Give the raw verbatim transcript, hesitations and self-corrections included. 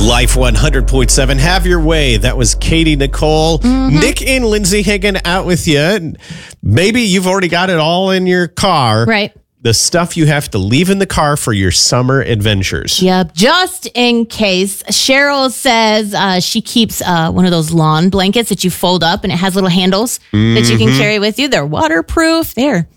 Life one hundred point seven, have your way. That was Katie Nicole. Mm-hmm. Nick and Lindsay hanging out with you. Maybe you've already got it all in your car. Right. The stuff you have to leave in the car for your summer adventures. Yep. Just in case. Cheryl says uh, she keeps uh, one of those lawn blankets that you fold up and it has little handles mm-hmm. that you can carry with you. They're waterproof. They're